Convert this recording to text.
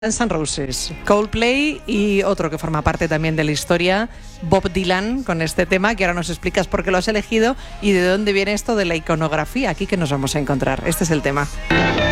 Guns N' Roses, Coldplay y otro que forma parte también de la historia, Bob Dylan, con este tema que ahora nos explicas por qué lo has elegido y de dónde viene esto de la iconografía aquí que nos vamos a encontrar. Este es el tema.